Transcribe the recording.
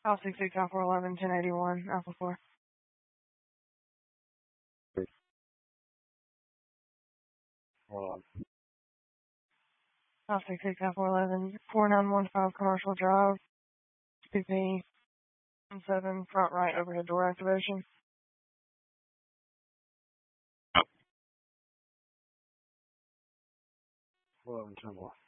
House 66, Alpha 411, 1081, Alpha 4. House 66, Alpha 411, 4915 Commercial Drive, PP 7, front right overhead door activation. 11 Temple.